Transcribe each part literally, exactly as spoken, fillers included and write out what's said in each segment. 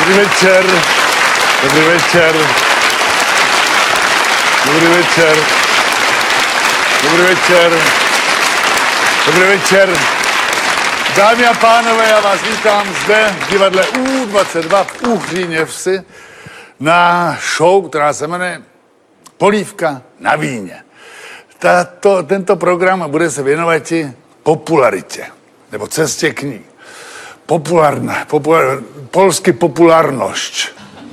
Dobrý večer. Dobrý večer. Dobrý večer. Dobrý večer. Dobrý večer. Dámy a pánové, já vás vítám zde v divadle U dvacet dva v Uhříněvsi na show, která se jmenuje Polívka na víně. Tato, tento program bude se věnovat i popularitě, nebo cestě k ní. Populárna, populár, polsky populárnosť.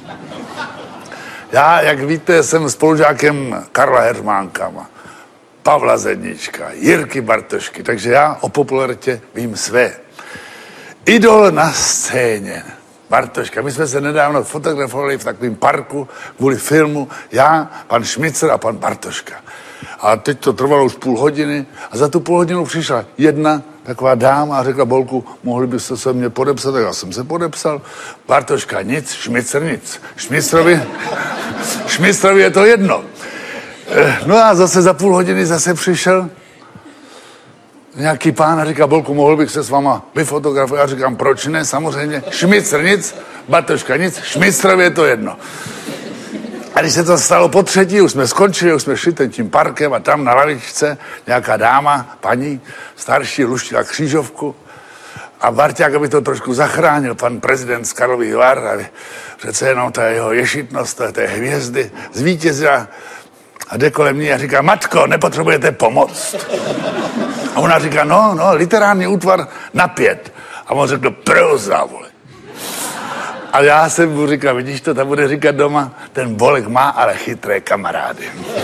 Já, jak víte, jsem spolužákem Karla Hermánka, Pavla Zednička, Jirky Bartošky, takže já o popularitě vím své. Idol na scéně. Bartoška. My jsme se nedávno fotografovali v takovém parku kvůli filmu já, pan Šmicr a pan Bartoška. A teď to trvalo už půl hodiny a za tu půl hodinu přišla jedna taková dáma a řekla: Bolku, mohli byste se mě podepsat? Tak já jsem se podepsal. Bartoška nic, Šmicr nic. Šmicrovi, Šmicrovi je to jedno. No a zase za půl hodiny zase přišel nějaký pán a říká: Bolku, mohl bych se s váma vyfotografovat? Já říkám: proč ne, samozřejmě. Šmicr nic, Bartoška nic, Šmicrovi je to jedno. A když se to stalo po třetí, už jsme skončili, už jsme šli tím parkem a tam na lavičce nějaká dáma, paní, starší, luštila křížovku a Barťák, aby to trošku zachránil, pan prezident z Karlových Var, a přece jenom ta jeho ješitnost, té hvězdy, zvítězila a jde kolem ní a říká: Matko, nepotřebujete pomoc? A ona říká: no, no, literární útvar na pět. A on řekl: proza, vole. A já jsem mu říkal: vidíš to, ta bude říkat doma, ten Bolek má ale chytré kamarády.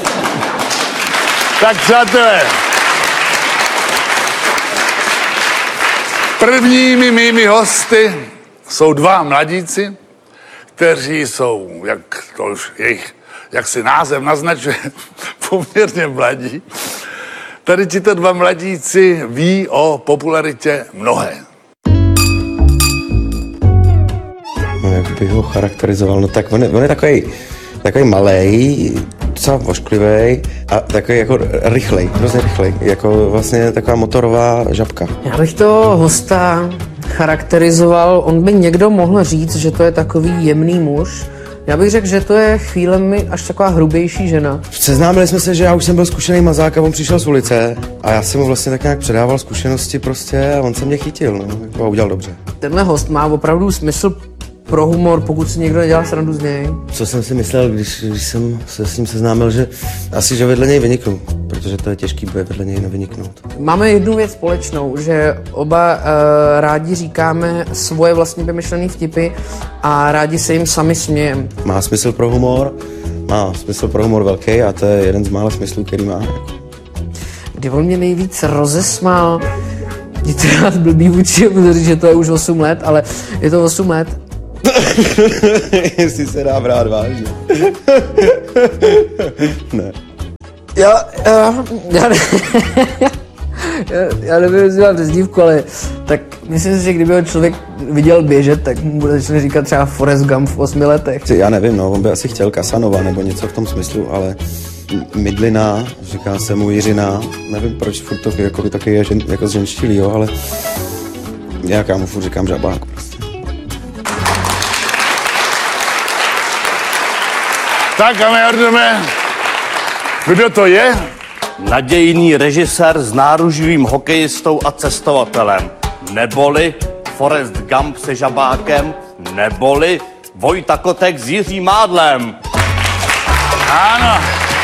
Tak přátelé, prvními mými hosty jsou dva mladíci, kteří jsou, jak to už jejich, jak si název naznačuje, poměrně mladí. Tady tito dva mladíci ví o popularitě mnohé. No, jak bych ho charakterizoval, no tak on je, on je takový, takový malej, docela ošklivý a takový jako rychlej, hrozně rychlej, jako vlastně taková motorová žabka. Já bych toho hosta charakterizoval, on by někdo mohl říct, že to je takový jemný muž. Já bych řekl, že to je chvílemi až taková hrubější žena. Seznámili jsme se, že já už jsem byl zkušený mazák a on přišel z ulice a já jsem mu vlastně tak nějak předával zkušenosti prostě a on se mě chytil, no, a udělal dobře. Tenhle host má opravdu smysl pro humor, pokud si někdo nedělá srandu z něj. Co jsem si myslel, když, když jsem se s ním seznámil, že asi, že vedle něj vyniknu, protože to je těžký, bude vedle něj nevyniknout. Máme jednu věc společnou, že oba uh, rádi říkáme svoje vlastní vymyšlené vtipy a rádi se jim sami smějeme. Má smysl pro humor, má smysl pro humor velký a to je jeden z mála smyslů, který má. Kdy on mě nejvíc rozesmál, je to rád blbý vůči, že to je už osm let, ale je to osm let. Jestli se dá brát vážně. Ne. Já, já, já, ne, já, já nevím, jestli mám přezdívku, ale tak myslím si, že kdyby ho člověk viděl běžet, tak mu bude začne říkat třeba Forrest Gump v osmi letech. Já nevím, no, on by asi chtěl Casanova nebo něco v tom smyslu, ale Mydlina, říká se mu Jiřina, nevím proč furt to jako by taky je žen, jako zženštilý, jo, ale já mu furt říkám žabák prostě. Tak a my jdeme. Kdo to je? Nadějný režisér s náruživým hokejistou a cestovatelem. Neboli Forrest Gump se žabákem, neboli Vojta Kotek s Jiřím Mádlem. Ano.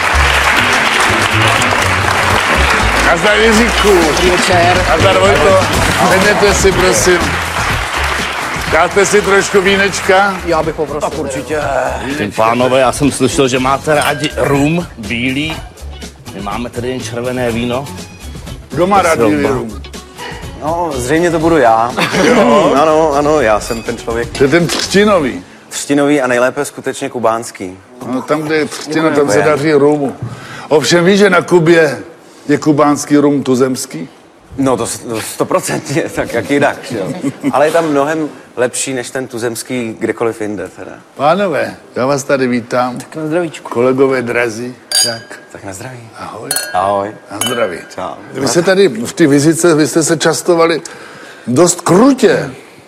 Nazdar Jiříku. Dobrý večer. Nazdar Vojto. Sedněte si, prosím. Dáte si trošku vínečka? Já bych poprosil. Tak určitě. Tím pánové, já jsem slyšel, že máte rádi rum, bílý. My máme tady jen červené víno. Kdo má rád bílý rum? No, zřejmě to budu já. Jo? Ano, ano, já jsem ten člověk. To je ten třtinový. Třtinový a nejlépe skutečně kubánský. No, tam, kde je třtina, tam se daří rumu. Ovšem víš, že na Kubě je kubánský rum tuzemský? No to stoprocentně, tak jak jinak, jo. Ale je tam mnohem lepší než ten tuzemský kdekoliv jinde teda. Pánové, já vás tady vítám. Tak na zdravíčku. Kolegové drazí. Tak. Tak na zdraví. Ahoj. Ahoj. Na zdraví. Čau. Vy jste tady v té vizitce, vy jste se častovali dost krutě.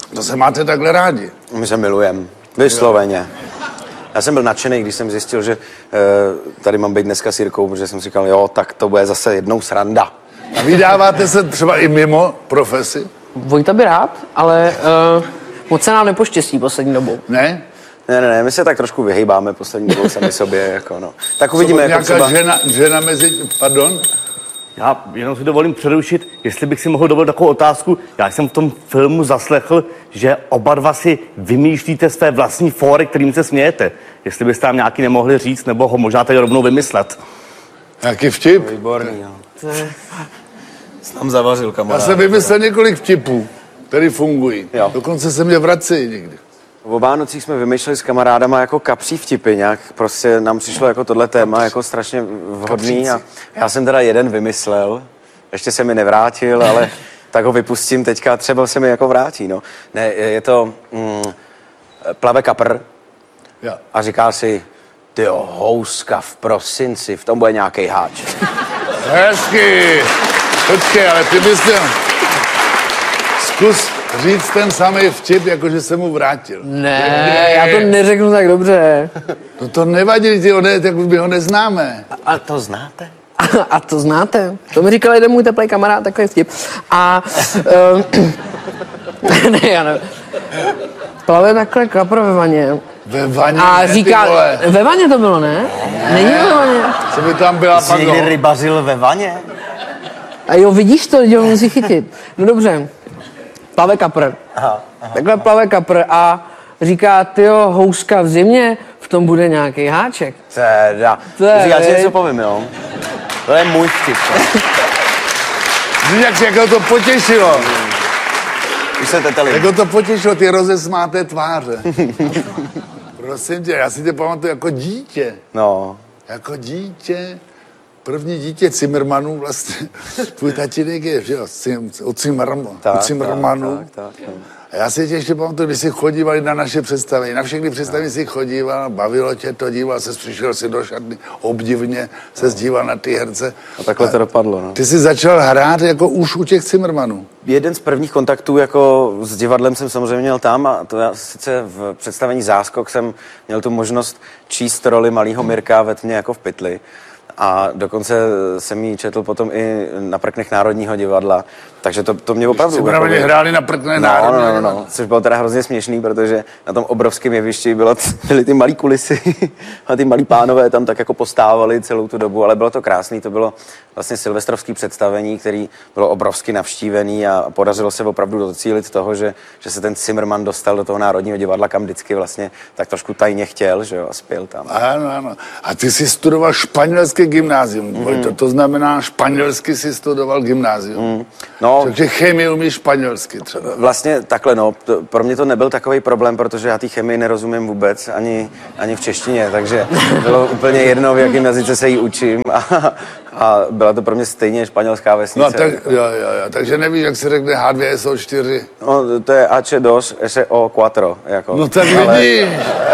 To se máte takhle rádi. My se milujeme. Vysloveně. Já jsem byl nadšený, když jsem zjistil, že e, tady mám být dneska s Jirkou, protože jsem si říkal, jo, tak to bude zase jednou sranda. A vydáváte se třeba i mimo profesi? Vojta by rád, ale uh, moc se nám nepoštěstí poslední dobou. Ne? Ne, ne, ne, my se tak trošku vyhejbáme poslední dobou sami sobě, jako no. Tak uvidíme, jako nějaká třeba... žena, žena mezi, pardon? Já jenom si dovolím přerušit, jestli bych si mohl dovolit takovou otázku. Já jsem v tom filmu zaslechl, že oba dva si vymýšlíte své vlastní fóry, kterým se smějete. Jestli byste tam nějaký nemohli říct, nebo ho možná tady rovnou vymyslet. Jaký vtip? Výborný, jo. Jsi tam zavařil, Já kamarád. jsem vymyslel několik vtipů, které fungují. Jo. Dokonce se mě vracejí někdy. O Vánocích jsme vymýšleli s kamarádama jako kapří vtipy nějak. Prostě nám přišlo jako tohle téma jako strašně vhodný a já jsem teda jeden vymyslel. Ještě se mi nevrátil, ale tak ho vypustím teďka, třeba se mi jako vrátí, no. Ne, je je to mm, plave kapr Jo. a říká si, tyjo, houska v prosinci, v tom bude nějaký háč. Hezky. Počkej, ale ty bys měl... Zkus říct ten samý vtip, jakože se mu vrátil. Ne, já to neřeknu tak dobře. No to nevadí, ty ho ne, tak my ho neznáme. A to znáte? A, a to znáte. To mi říkal jeden můj teplý kamarád, takový vtip. A... Uh, ne, já nevím. Plave takhle kapr ve vaně. Ve vaně, A ne, říká... ty vole. Ve vaně to bylo, ne? Není ve vaně. Co by tam byla Jsi pak někdy ho? rybařil ve vaně? A jo, vidíš to, lidi ho musí chytit. No dobře. Plave kapr. Aha, aha. Takhle plave kapr a říká, tyjo, houska v zimě, v tom bude nějaký háček. Teda. To je, Já si viď? něco povím, jo. To je můj vtip. jo. Víš, jak, jak ho to potěšilo. Už se teteli. Jak ho to potěšilo, ty rozesmáté tváře. Prosím tě, já si tě pamatuju jako dítě. No. Jako dítě. První dítě Zimmermanů vlastně. Tvůj tatínek je, že jo, Cim- od Zimmermanu. Tak, Od Zimmermanů. tak, tak, tak. A já si tě ještě pamatuju, když si chodívali na naše představení. Na všechny představení si chodíval, bavilo tě to, díval se, přišel si do šatny, obdivně se díval na ty herce. A takhle to dopadlo, no. Ty jsi začal hrát jako už u těch Zimmermanů. Jeden z prvních kontaktů jako s divadlem jsem samozřejmě měl tam a to já sice v představení Záskok jsem měl tu možnost číst roli malého Mirka ve Tmě jako v pytli. A dokonce jsem ji četl potom i na prknech Národního divadla. Takže to, to mě opravdu... Zimmermani jako- hráli na prkné No, Národní no, no, divadlo. no, což bylo teda hrozně směšný, protože na tom obrovském jevišti bylo, byly ty malý kulisy a ty malí pánové tam tak jako postávali celou tu dobu, ale bylo to krásný, to bylo vlastně silvestrovský představení, který bylo obrovsky navštívený a podařilo se opravdu docílit toho, že, že se ten Zimmerman dostal do toho Národního divadla, kam vždycky vlastně tak trošku tajně chtěl, že jo, a spěl tam. Ano, ano. A ty jsi studoval španělské gymnázium. Mm. To, to znamená, španělsky jsi studoval gymnázium. Mm. No, Takže chemii umíš španělsky třeba. vlastně takhle, no, to, pro mě to nebyl takový problém, protože já té chemii nerozumím vůbec, ani, ani v češtině, takže bylo úplně jedno, v jakém jazyce se jí učím a, a byla to pro mě stejně španělská vesnice. No tak, jo, jo, jo. Takže nevíš, jak se řekne H dva S O čtyři. No, to je H dva S O čtyři, jako. No tak vidíš.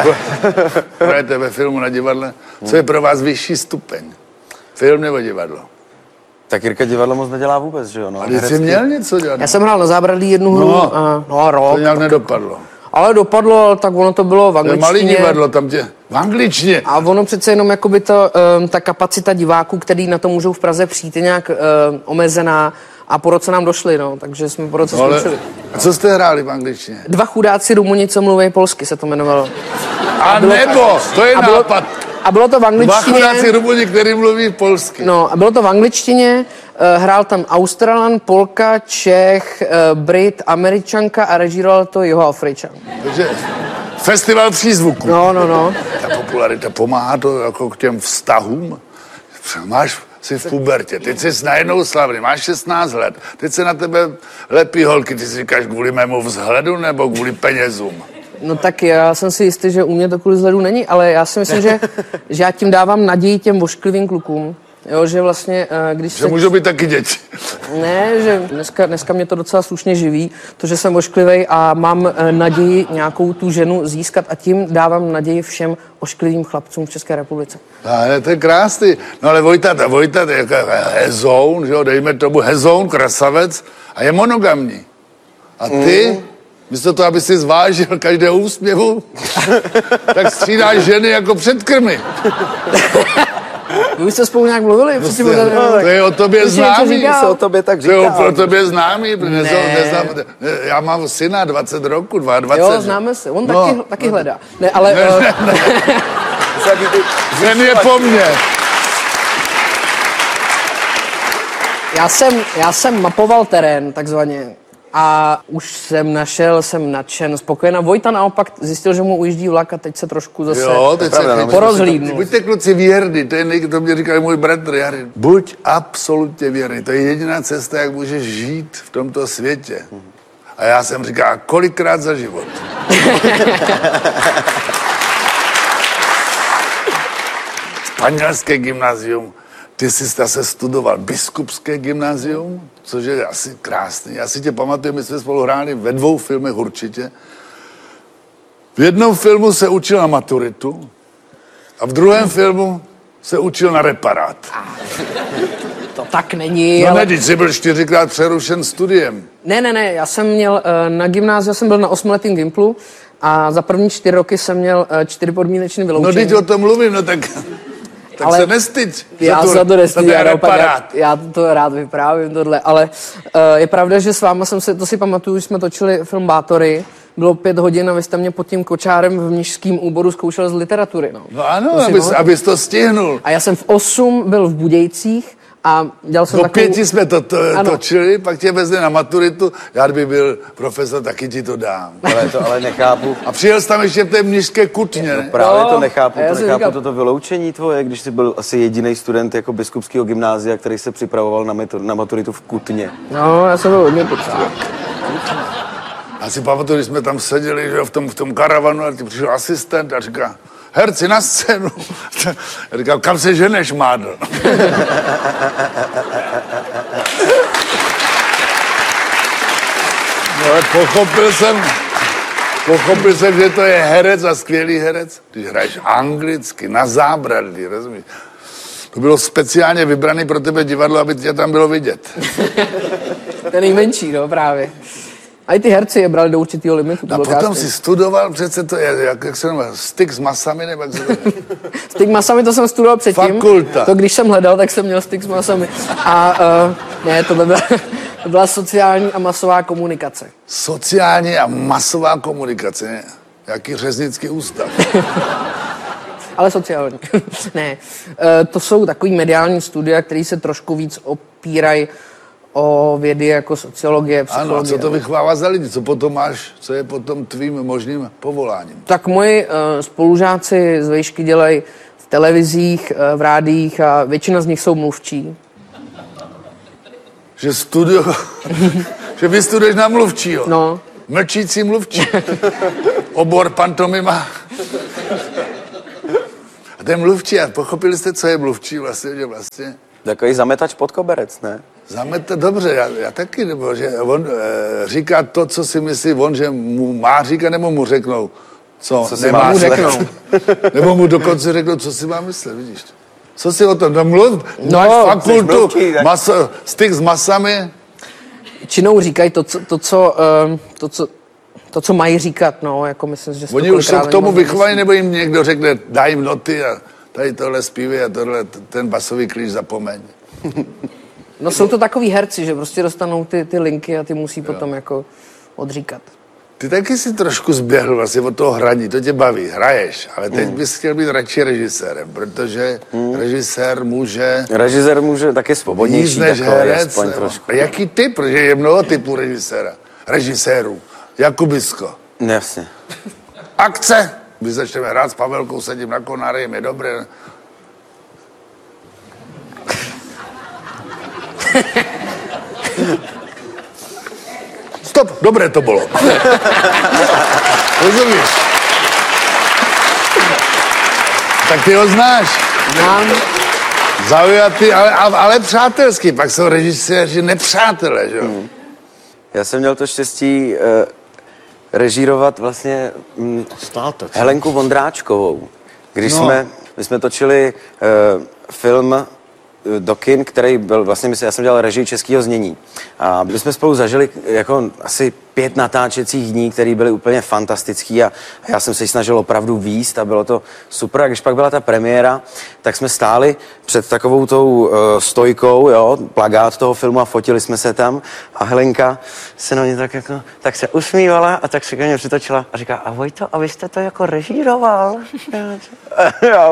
Hrajete ve filmu na divadle. Co je pro vás vyšší stupeň? Film nebo divadlo? Tak Jirka divadlo moc nedělá vůbec, že jo? No, A ty jsi herecky. měl něco dělat? Já jsem hrál na Zábradlí jednu hru, No. a, no a rok. To nějak nedopadlo. Ale dopadlo, tak ono to bylo v To je malý angličtině. divadlo, tam tě... V angličtině. A ono přece jenom jakoby to, um, ta kapacita diváků, který na to můžou v Praze přijít, je nějak um, omezená a po roce nám došli, no, takže jsme po roce No, ale... skončili. A co jste hráli v angličtině? Dva chudáci Rumuni, co mluví polsky, se to jmenovalo. A nebo, to je a bylo, nápad. a bylo to v Dva angličtině. chudáci Rumuni, který mluví polsky. No, a bylo to v angličtině, uh, hrál tam Australan, Polka, Čech, uh, Brit, Američanka a režíroval to Jihoafričan. Takže festival přízvuku. No, no, no. Ta popularita pomáhá to jako k těm vztahům. Máš si v pubertě, teď jsi najednou slavný, máš šestnáct let, teď se na tebe lepí holky, ty si říkáš kvůli mému vzhledu nebo kvůli penězům? No tak já jsem si jistý, že u mě to kvůli vzhledu není, ale já si myslím, že, že já tím dávám naději těm vošklivým klukům. Jo, že vlastně, eh, když Že se... můžou být taky děti. Ne, že dneska, dneska mě to docela slušně živí, to, že jsem ošklivej a mám eh, naději nějakou tu ženu získat a tím dávám naději všem ošklivým chlapcům v České republice. Ale to je krásný. No ale Vojta, ta Vojta, to je jako hezoun, že jo, dejme tomu hezoun, krasavec a je monogamní. A ty, Místo toho, aby si zvážil každého úsměvu, tak střídáš ženy jako předkrmy. Vy jste spolu nějak mluvili? Prostě, To je o tobě známý. Se o tobě tak To je říká. o tobě známý. Ne. Ne. Neznám, já mám syna dvacet roku, dvacet dva. Jo, známe se. On No. taky, taky hledá. Ne, ale... Ne, eh, ne, ne. Ten je po mně. Já jsem, já jsem mapoval terén, takzvaně. A už jsem našel, jsem nadšen, spokojená. Vojta naopak zjistil, že mu ujíždí vlak a teď se trošku zase Jo, teď pravda, se no, porozhlídnul. Buďte kluci věrný, to, je nej, to mě říkal můj bratr Jary. Buď absolutně věrný, to je jediná cesta, jak můžeš žít v tomto světě. A já jsem říkal, kolikrát za život. Španělské gymnázium, ty jsi zase studoval biskupské gymnázium, což je asi krásný. Já si tě pamatuju, my jsme spolu hráli ve dvou filmech určitě. V jednom filmu se učil na maturitu a v druhém filmu se učil na reparát. To tak není, No ale... ne, když jsi byl čtyřikrát přerušen studiem. Ne, ne, ne, já jsem měl eh, na gymnáziu, jsem byl na osmiletým gimplu a za první čtyři roky jsem měl eh, čtyři podmínečné No vyloučení. teď o tom mluvím, no tak, tak Ale se nestyď. Já tu- za to nestydím, ten já, naopak, já, reparát. já to rád vyprávím tohle, ale uh, je pravda, že s váma jsem se, to si pamatuju, že jsme točili film Bátory, bylo pět hodin a vy jste mě pod tím kočárem v Mnišském úboru zkoušel z literatury. No, No ano, To si abys, pamatuju. abys to stihnul. A já jsem v osm byl v Budějcích a dělal jsem Do takovou... pěti jsme to, to Ano. točili, pak tě vezli na maturitu, já kdyby byl profesor, taky ti to dám. Ale to ale nechápu. A přijel jsi tam ještě v té mnižské kutně, ne? Právě No, to nechápu, a já to jsem nechápu říkal- toto vyloučení tvoje, když jsi byl asi jediný student jako biskupského gymnázia, který se připravoval na, metu, na maturitu v Kutně. No, já jsem byl hodně poctivý. A si pamatuju, když jsme tam seděli, že jo, v tom, v tom karavanu, a ti přišel asistent a říká, herci na scénu. Já říkal, kam se ženeš, mádl? No, ale pochopil jsem, pochopil jsem, že to je herec a skvělý herec, když hraješ anglicky, na zábradlí, rozumíš? To bylo speciálně vybrané pro tebe divadlo, aby tě tam bylo vidět. Ten nejmenší, no, právě. A i ty herci je brali do určitého limitu. to A bylo potom krásný. si studoval, přece to je, jak, jak se jmenuje, styk s masami, nebo jak se to jmenuje? Styk masami to jsem studoval předtím. Fakulta. To když jsem hledal, tak jsem měl styk s masami. A uh, ne, to byla, to byla sociální a masová komunikace. Sociální a masová komunikace, ne? Jaký řeznický ústav. Ale sociální. ne, uh, to jsou takový mediální studia, které se trošku víc opírají o vědy jako sociologie, Ano, a psychologie. co to vychovává za lidi? Co potom máš, co je potom tvým možným povoláním? Tak moji uh, spolužáci z vejšky dělají v televizích, uh, v rádiích a většina z nich jsou mluvčí. Že studio, že vystuduješ na mluvčího. No. Mlčící mluvčí. Obor pantomima. A ten mluvčí, a pochopili jste, co je mluvčí vlastně, že vlastně Takový zametač pod koberec, ne? zamete dobře, já, já taky, nebo že on e, říká to, co si myslí on, že mu má říkat, nebo mu řeknou, co, Co si nemá má Mu myslet. řeknou. Nebo mu dokonce řeknou, co si má myslet, vidíš. Co si o tom, no mluv, No, máš jsi fakultu, mluvčí, tak- maso, styk s masami, Činou říkají to, co, to, co, uh, to, co, to, co mají říkat, no, jako myslím, že se to oni už jsou kolikrát k tomu moc vychovaní, nemyslí. nebo jim někdo řekne, daj jim noty a tady tohle zpívej a tohle, ten basový klíč zapomeň. No jsou to takový herci, že prostě dostanou ty, ty linky a ty musí potom jako odříkat. Ty taky si trošku zběhl vlastně od toho hraní, to tě baví, hraješ, ale teď Mm. bys chtěl být radši režisérem, protože režisér může Režisér může taky víc svobodnější, než takový, herec. aspoň nebo- trošku. A jaký typ, protože je mnoho typů režiséra, režisérů. Jakubisko. Jasně. Akce! Když začneme hrát s Pavelkou, sedím na konáře, je dobré. Stop, dobré to bylo. Rozumíš? Tak ty ho znáš. Znám, Zaujatý, ale, ale přátelský. Pak jsou režiséři nepřátelé, že jo? Hmm. Já jsem měl to štěstí uh, režírovat vlastně mm, Helenku Vondráčkovou. Když No. no. jsme, my jsme točili uh, film uh, do kin, který byl vlastně, myslím, já jsem dělal režii českého znění. A my jsme spolu zažili jako asi pět natáčecích dní, které byly úplně fantastický a já jsem se snažil opravdu výst a bylo to super. A když pak byla ta premiéra, tak jsme stáli před takovou tou uh, stojkou, jo, plakát toho filmu a fotili jsme se tam a Helenka se na mě tak jako, tak se usmívala a tak se ke mně přitočila a říká, a Vojto, a vy jste to jako režíroval? já,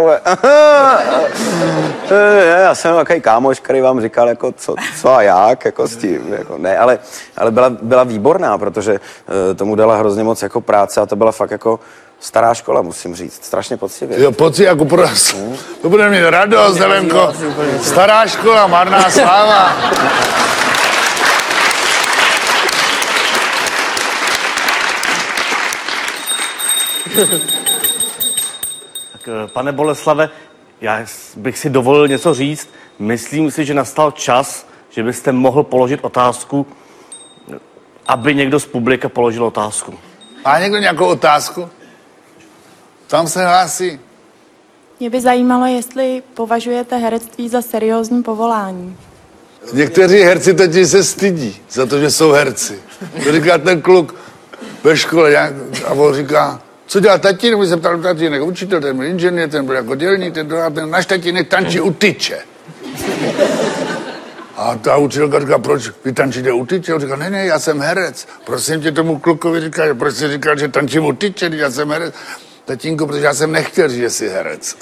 já jsem takový kámoš, který vám říkal, jako co, co a jak, jako s tím, jako ne, ale, ale byla, byla výborná, protože uh, tomu dala hrozně moc jako práce a to byla fakt jako stará škola, musím říct, strašně poctivě. Jo, pocit jako pro nás. To bude mít radost, Helenko. Stará škola, marná sláva. Tak, pane Boleslave, já bych si dovolil něco říct. Myslím si, že nastal čas, že byste mohl položit otázku, aby někdo z publika položil otázku. Má někdo nějakou otázku? Tam se hlásí. Mě by zajímalo, jestli považujete herectví za seriózní povolání. Někteří herci totiž se stydí za to, že jsou herci. To říká ten kluk ve škole nějak, a on říká, co dělá tatínek? My se ptal tatínek, učitel, ten byl inženýr, ten byl jako dělník, ten, ten náš tatínek tančí u tyče. A ta učitelka říká, proč vy tančíte u tyče? On říká, ne, ne, já jsem herec. Prosím tě tomu klukovi říká, proč jsi říkal, že tančím u tyče, já jsem herec. Tatínku, protože já jsem nechtěl říct, že jsi herec.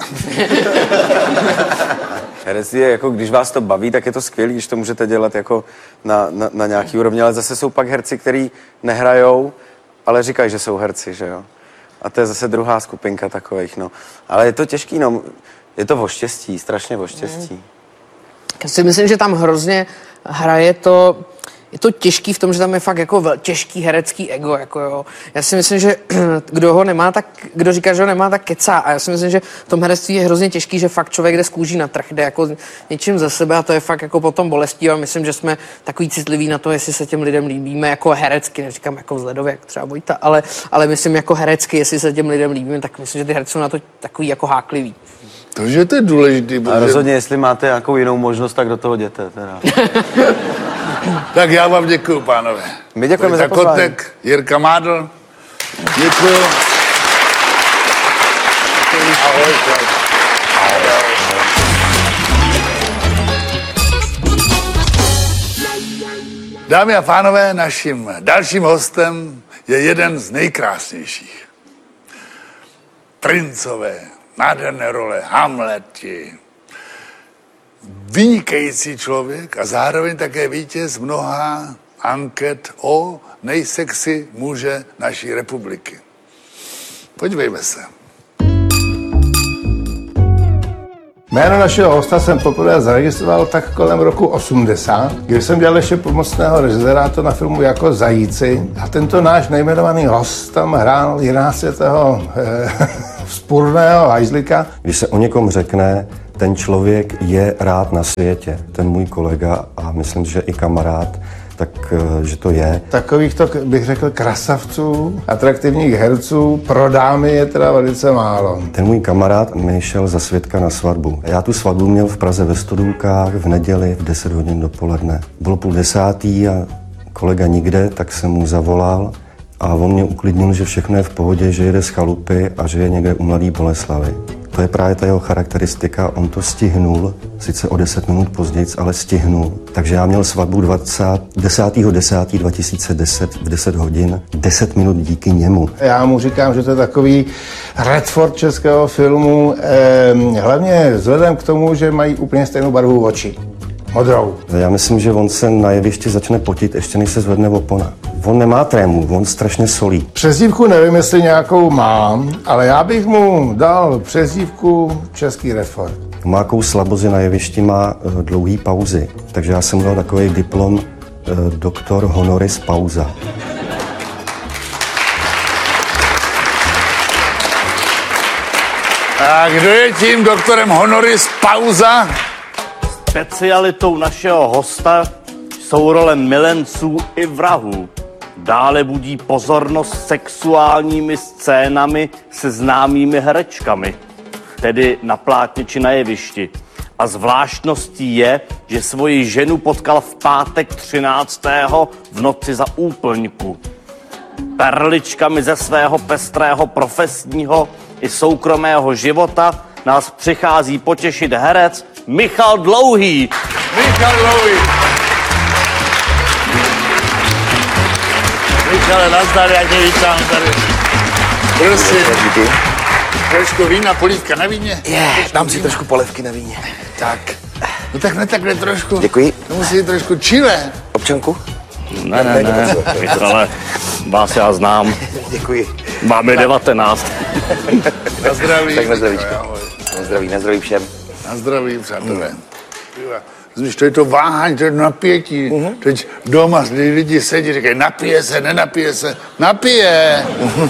Herectví je jako, když vás to baví, tak je to skvělé, když to můžete dělat jako na, na, na nějaký úrovni, ale zase jsou pak herci, kteří nehrajou, ale říkají, že jsou herci, že jo. A to je zase druhá skupinka takových, no. Ale je to těžký, no. Je to o štěstí, strašně o štěstí. Já si myslím, že tam hrozně hraje to, je to těžký v tom, že tam je fakt jako vel, těžký herecký ego, jako jo. Já si myslím, že kdo ho nemá, tak, kdo říká, že ho nemá, tak kecá. A já si myslím, že v tom herectví je hrozně těžký, že fakt člověk jde z kůží na trh, jde jako něčím za sebe a to je fakt jako potom bolestí a myslím, že jsme takový citliví na to, jestli se těm lidem líbíme jako herecky, neříkám jako vzhledově, jak třeba Vojta, ale, ale myslím jako herecky, jestli se těm lidem líbíme, tak myslím, že ty herci jsou na to takový jako háklivý. Takže to je důležitý. A rozhodně, jestli máte nějakou jinou možnost, tak do toho jděte. Teda. Tak já vám děkuju, pánové. My děkujeme Vojta za pozvání. Kotek, Jirka Mádl. Děkuju. Ahoj. Ahoj. Dámy a pánové, naším dalším hostem je jeden z nejkrásnějších. Princové, nádherné role, Hamleti. Vynikající člověk a zároveň také vítěz mnoha anket o nejsexy muže naší republiky. Podívejme se. Jméno našeho hosta jsem poprvé zaregistroval tak kolem roku osmdesát, kdy jsem dělal ještě pomocného režiséra na filmu Jako zajíci a tento náš nejmenovaný host tam hrál jedenáctiletého eh, vzpurného hajzlika. Když se o někom řekne, ten člověk je rád na světě, ten můj kolega a myslím, že i kamarád, tak že to je. Takovýchto, bych řekl, krasavců, atraktivních herců pro dámy je teda velice málo. Ten můj kamarád mi šel za svědka na svatbu. Já tu svatbu měl v Praze ve Stodůlkách v neděli v deset hodin dopoledne. Bylo půl desátý a kolega nikde, tak jsem mu zavolal a on mě uklidnil, že všechno je v pohodě, že jede z chalupy a že je někde u Mladý Boleslavi. To je právě ta jeho charakteristika, on to stihnul, sice o deset minut později, ale stihnul. Takže já měl svatbu desátého desátého dva tisíce deset v deset hodin, deset minut díky němu. Já mu říkám, že to je takový Redford českého filmu, eh, hlavně vzhledem k tomu, že mají úplně stejnou barvu očí. Modrou. Já myslím, že on se na jevišti začne potit, ještě než se zvedne opona. On nemá trému, on strašně solí. Přezdívku nevím, jestli nějakou mám, ale já bych mu dal přezdívku Český Redford. Má jakou slabost, na jevišti má uh, dlouhý pauzy, takže já jsem mu dal takový diplom uh, doktor honoris pauza. A kdo je tím doktorem honoris pauza? Specialitou našeho hosta jsou role milenců i vrahů. Dále budí pozornost sexuálními scénami se známými herečkami, tedy na plátně či na jevišti. A zvláštností je, že svoji ženu potkal v pátek třináctého v noci za úplňku. perličkami ze svého pestrého profesního i soukromého života nás přichází potěšit herec Michal Dlouhý. Michal Dlouhý. Michale, nazdar, já tě vítám tady. Prosím. Trošku vína, polívka na víně? Je, dám si trošku polevky na víně. Tak. No tak ne takhle trošku. Děkuji. To musí být trošku chile. Občanku? Ne, ne, ne, Michale, vás já znám. Děkuji. Máme devatenáct. Na zdraví. Tak na zdravíčko. Ahoj. Na zdraví, na zdraví všem. Na zdraví, přátelé. Víš, to je to váhání, to je napětí. Uh-huh. Teď doma lidi sedí, říkají, napije se, nenapije se. Napije!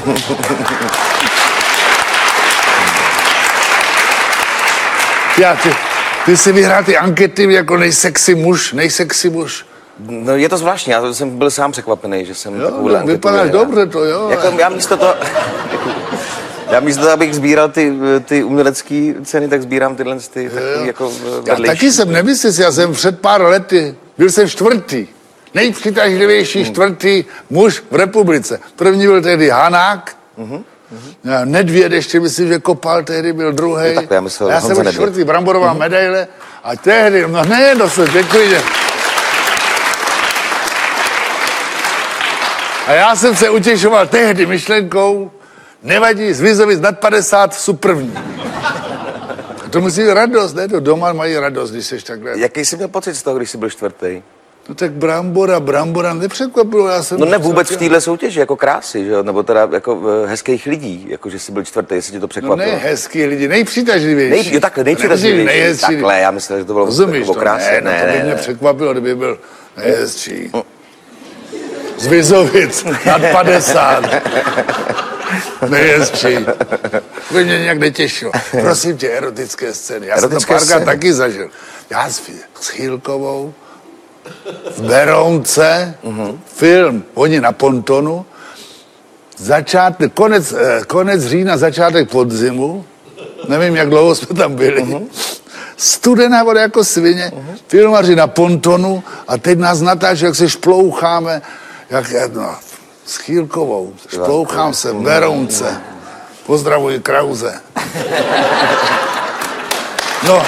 Já, ty, ty jsi vyhrál ty ankety jako nejsexy muž, nejsexy muž. No je to zvláštní, já jsem byl sám překvapený, že jsem Jo, takovouhle anketu vypadáš vyhrál. dobře to, jo. Jako já místo toho, já místo toho, abych sbíral ty, ty umělecké ceny, tak sbírám tyhle ty takový jako Já vedlejší. taky jsem nemyslel, já jsem před pár lety, byl jsem čtvrtý, nejpřitažlivější čtvrtý muž v republice. První byl tehdy Hanák, uh-huh. Nedvěd ještě myslím, že kopal, tehdy byl druhý. Jo, takhle, já myslel já jsem Honza byl Nedvěd. čtvrtý, bramborová uh-huh. medaile a tehdy, no ne, dosud, děkuji. Že... A já jsem se utěšoval tehdy myšlenkou, nevadí, zvízovic nad padesát, jsou první. To musí být radost, ne? To doma mají radost, když jsi takhle. Jaký jsi měl pocit z toho, když jsi byl čtvrtý? No tak brambora, brambora nepřekvapilo, já jsem... No ne vůbec v téhle soutěži, jako krásy, že jo? Nebo teda jako uh, hezkých lidí, jako že jsi byl čtvrtý, jestli tě to No překvapilo. ne hezký lidi, nejpřitažlivější. Nej, jo, takhle, nejpřitažlivější. Nejhezčí. Takhle, já myslel, že to bylo Rozumíš o to? krásě. Ne, no to by mě překvapilo, kdyby byl nejhezčí. Z Vizovic, nad padesát. Nejhezčí. To by mě nějak netěšilo. Prosím tě, erotické scény. Já Erotické jsem to párkrát scény. taky zažil. Já s, s Chýlkovou, v Berounce, uh-huh. film, oni na pontonu, začátek, konec, eh, konec října, začátek podzimu, nevím, jak dlouho jsme tam byli, uh-huh. studená voda jako svině, uh-huh. filmaři na pontonu a teď nás natáčí, jak se šploucháme, jak, no, s Chýlkovou, šplouchám se v Berounce, pozdravuji Krause. No,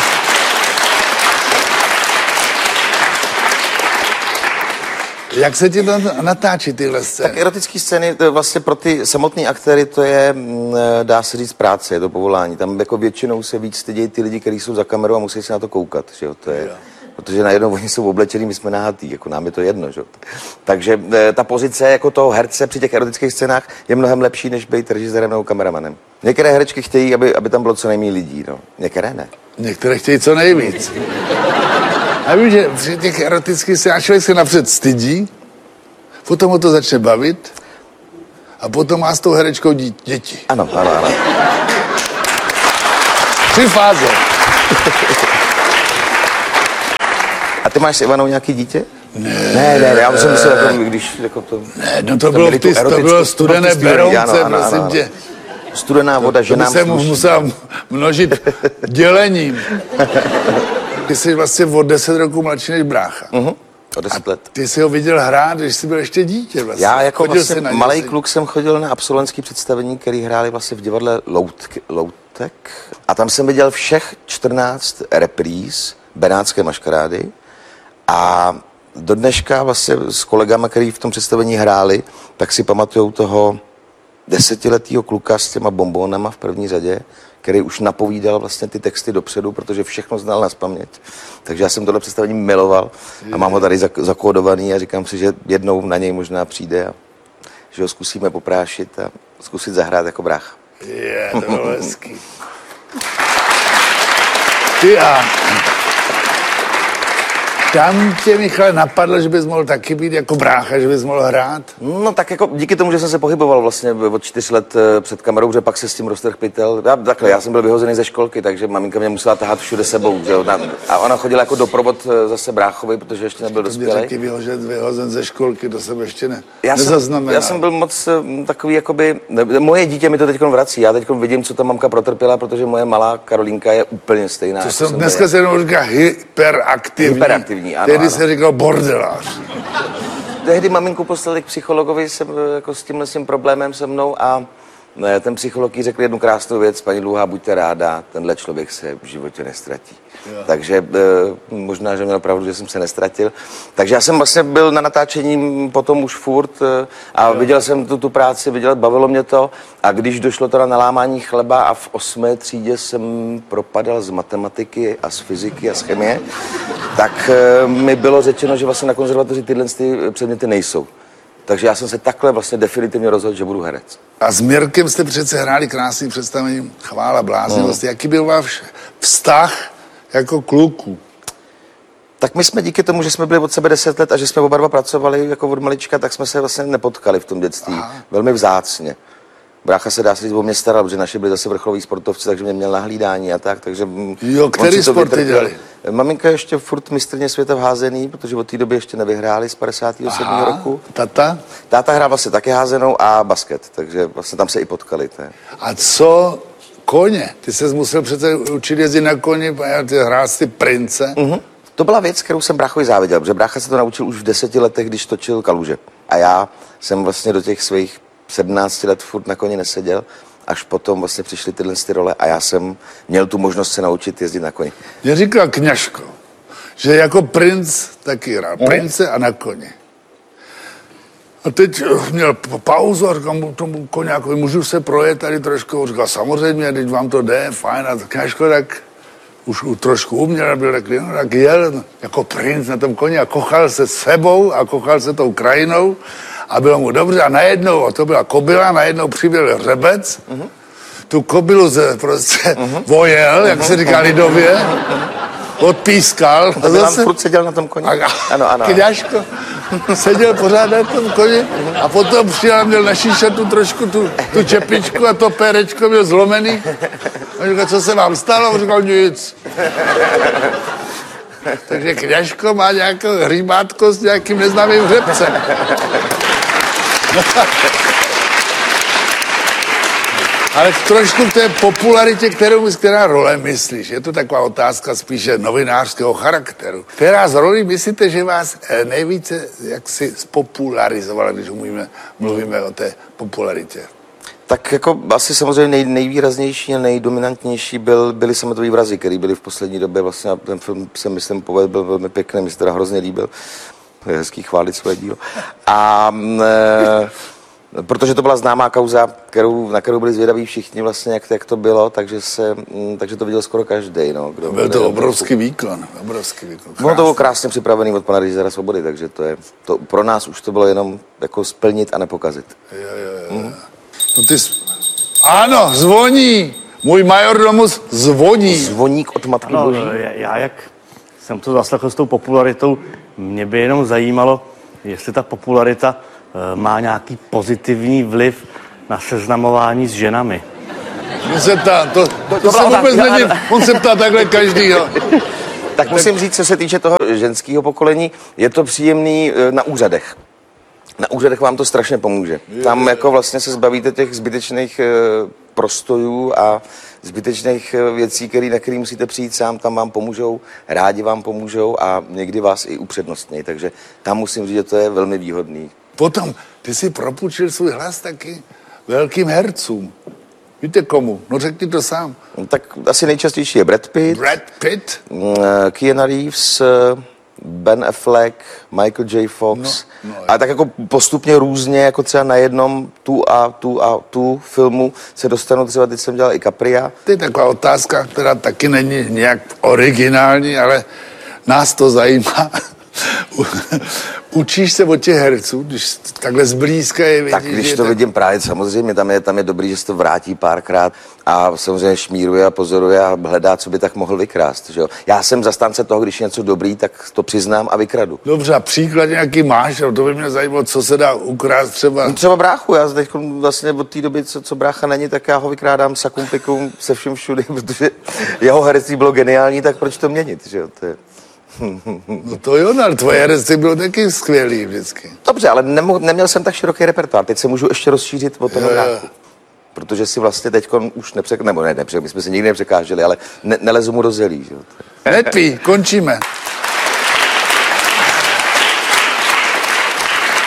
jak se ti to natáčí tyhle scény? Tak erotické scény, to je vlastně pro ty samotné aktéry, to je, mm, dá se říct, práce, je to povolání. Tam jako většinou se víc stydějí ty lidi, kteří jsou za kamerou a musí se na to koukat, že jo, to je... Protože najednou oni jsou oblečení, my jsme nahatý, jako nám je to jedno, že? Takže e, ta pozice jako toho herce při těch erotických scénách je mnohem lepší, než být režisérem nebo kameramanem. Některé herečky chtějí, aby, aby tam bylo co nejméně lidí, no. Některé ne. Některé chtějí co nejvíc. A vím, že při těch erotických scénách člověk se napřed stydí, potom ho to začne bavit a potom má s tou herečkou dí- děti. Ano, ano, ano. Tři fáze. A ty máš s Ivanou nějaký dítě? Ne, ne, ne, já jsem myslel, jako, když jako to... Ne, no to bylo, měli tu ty, to erotickou- bylo studené ano, Berounce, ano, ano, prosím ano. tě. Studená voda, To by ženám se mu sluší. musel množit dělením. Ty jsi vlastně o deset roků mladší než brácha. Uh-huh. O deset let. Ty jsi ho viděl hrát, když jsi byl ještě dítě vlastně. Já jako Chodil vlastně jsi na malý něco? kluk jsem chodil na absolventský představení, který hráli vlastně v divadle Loutk, Loutek. A tam jsem viděl všech čtrnáct repríz Benátské maškarády. A do dneška vlastně s kolegama, který v tom představení hráli, tak si pamatujou toho desetiletýho kluka s těma bombónama v první řadě, který už napovídal vlastně ty texty dopředu, protože všechno znal nazpaměť. Takže já jsem tohle představení miloval a mám ho tady zak- zakódovaný a říkám si, že jednou na něj možná přijde a že ho zkusíme poprášit a zkusit zahrát jako brácha. Je, to bylo hezký. Ty a... Tam tě, Michale, napadlo, že bys mohl taky být jako brácha, že bys mohl hrát? No tak jako díky tomu, že jsem se pohyboval vlastně od čtyř let eh, před kamerou, že pak se s tím roztrhl pytel. Já, takhle, já jsem byl vyhozený ze školky, takže maminka mě musela tahat všude sebou. Že jo, na, a ona chodila jako doprovod eh, zase bráchovi, protože ještě nebyl To mě dospělý. taky vyhozen, vyhozen ze školky, to jsem ještě ne, Já jsem, nezaznamenal. já jsem byl moc eh, takový, jakoby, ne- moje dítě mi to teď vrací, já teď vidím, co ta mamka protrpěla, protože moje malá Karolínka je úplně stejná. To jako jsem, jsem dneska byl. se jenom říká hyperaktivní. Hyperaktivní, ano, Tehdy ano. se říkal bordelář. tehdy maminku poslali k psychologovi jsem, jako s tímhle s tím problémem se mnou a ne, ten psycholog jí řekl jednu krásnou věc, paní Dlouhá, buďte ráda, tenhle člověk se v životě nestratí. Jo. Takže e, možná, že měl pravdu, že jsem se nestratil. Takže já jsem vlastně byl na natáčení potom už furt e, a jo. viděl jsem tu, tu práci, viděl, bavilo mě to a když došlo to na lámání chleba a v osmé třídě jsem propadal z matematiky a z fyziky a z chemie, tak e, mi bylo řečeno, že vlastně na konzervatoři tyhle ty předměty nejsou. Takže já jsem se takhle vlastně definitivně rozhodl, že budu herec. A s Mirkem jste přece hráli krásný představení Chvála bláznivosti. No. Jaký byl váš vztah jako kluků? Tak my jsme díky tomu, že jsme byli od sebe deset let a že jsme oba dva pracovali jako od malička, tak jsme se vlastně nepotkali v tom dětství. Aha. Velmi vzácně. Brácha se dá se říct o mě staral, protože naši byli zase vrcholoví sportovci, takže mě měl na hlídání a tak, takže... Jo, který sporty dělali? Maminka ještě furt mistryně světa v házený, protože od té doby ještě nevyhráli z padesátého sedmého roku. Tata? Táta hrál vlastně taky házenou a basket, takže vlastně tam se i potkali. To je. A co koně? Ty ses musel přece učit jezdit na koni, ty hrál ty prince. Mm-hmm. To byla věc, kterou jsem bráchovi záviděl, protože brácha se to naučil už v deseti letech, když točil Kaluže. A já jsem vlastně do těch svých sedmnácti let furt na koni neseděl, až potom vlastně přišly tyhle ty role a já jsem měl tu možnost se naučit jezdit na koni. Mě říkal Kňažko, že jako princ taky hrál prince a na koni. A teď měl pauzu a říkal mu tomu koňákovi, můžu se projet tady trošku? Říkal, samozřejmě, teď vám to jde, fajn. A Kňažko tak už trošku uměl a byl takový, no, tak jel jako princ na tom koni a kochal se sebou a kochal se tou krajinou. A bylo mu dobře a najednou, a to byla kobyla, najednou přibyl hřebec, uh-huh. tu kobylu ze, prostě uh-huh. vojel, jak uh-huh. se říká lidově, odpískal. A zase furt seděl na tom koni? A, ano, ano. Kňažko seděl pořád na tom koni uh-huh. a potom přijel a měl na šíšatu trošku tu, tu čepičku a to pérečko byl zlomený. A říkal, co se vám stalo? A říkal, nic. Takže Kňažko má nějakou hříbátko s nějakým neznámým hřebcem. Ale trošku k té popularitě, kterou, která role myslíš? Je to taková otázka spíše novinářského charakteru. Která z roli myslíte, že vás nejvíce jaksi spopularizovala, když mluvíme, mluvíme o té popularitě? Tak jako asi samozřejmě nej, nejvýraznější a nejdominantnější byl, byly samotový vrazy, který byly v poslední době. Vlastně ten film se myslím povedl, byl velmi pěkný, mi se teda hrozně líbil. Je hezký chválit svoje dílo. A e, protože to byla známá kauza, kterou, na kterou byli zvědaví všichni vlastně, jak, jak to bylo, takže, se, takže to viděl skoro každý. No, kdo byl to obrovský výkon, obrovský výkon. Bylo to bylo krásně připravený od pana režiséra Svobody, takže to je, to, pro nás už to bylo jenom jako splnit a nepokazit. Jo, jo, jo. Mm. No ty jsi... Ano, zvoní! Můj majordomus zvoní. Zvoník od Matky ano, Boží. Já jak jsem to zaslechl s tou popularitou, mě by jenom zajímalo, jestli ta popularita e, má nějaký pozitivní vliv na seznamování s ženami. On se ptá, to, to, to se vůbec není, on se ptá takhle každýho. Tak musím říct, co se týče toho ženského pokolení, je to příjemný e, na úřadech. Na úřadech vám to strašně pomůže. Tam jako vlastně se zbavíte těch zbytečných e, prostojů a zbytečných věcí, který, na který musíte přijít sám, tam vám pomůžou, rádi vám pomůžou a někdy vás i upřednostnějí. Takže tam musím říct, že to je velmi výhodný. Potom, ty si propůjčil svůj hlas taky velkým hercům. Víte komu? No řekni to sám. Tak asi nejčastější je Brad Pitt. Brad Pitt? Keanu Reeves, Ben Affleck, Michael J. Fox. No, no, a tak jako postupně různě, jako třeba na jednom tu a tu a tu filmu se dostanu, třeba teď jsem dělal i Capria. To je taková otázka, která taky není nějak originální, ale nás to zajímá. Učíš se od těch herců, když takhle zblízka je vidíš? Tak když to tak... vidím právě, samozřejmě tam je, tam je dobrý, že se to vrátí párkrát a samozřejmě šmíruje a pozoruje a hledá, co by tak mohl vykrást. Že jo? Já jsem zastánce toho, když je něco dobrý, tak to přiznám a vykradu. Dobře, a příklad nějaký máš? To by mě zajímalo, co se dá ukrást třeba. No, třeba bráchu, já teď vlastně od té doby, co, co brácha není, tak já ho vykrádám sakum pikum se vším všudy, protože jeho herectví bylo geniální, tak proč to měnit, že jo? To je... No to jo, ale tvoje herectví bylo taky skvělý vždycky. Dobře, ale nemo, neměl jsem tak široký repertoár. Teď se můžu ještě rozšířit o toho bráchu. Protože si vlastně teď už nepřekáželi, nebo ne, nepřekáželi, my jsme si nikdy nepřekáželi, ale ne, nelezu mu do zelí. Že? Nepí, končíme.